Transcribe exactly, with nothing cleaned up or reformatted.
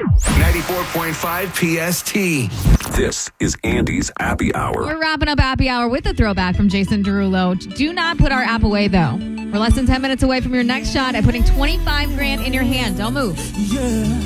ninety-four point five P S T. This is Andy's Happy Hour. We're wrapping up Happy Hour with a throwback from Jason Derulo. Do not put our app away, though. We're less than ten minutes away from your next shot at putting twenty-five grand in your hand. Don't move. Yeah.